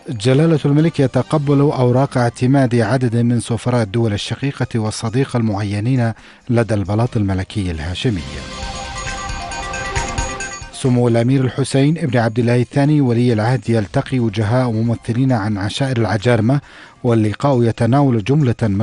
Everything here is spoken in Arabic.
جلالة الملك يتقبل أوراق اعتماد عدد من سفراء الدول الشقيقة والصديقة المعينين لدى البلاط الملكي الهاشمي. سمو الأمير الحسين ابن عبد الله الثاني ولي العهد يلتقي وجهاء وممثلين عن عشائر العجارمة، واللقاء يتناول جملة من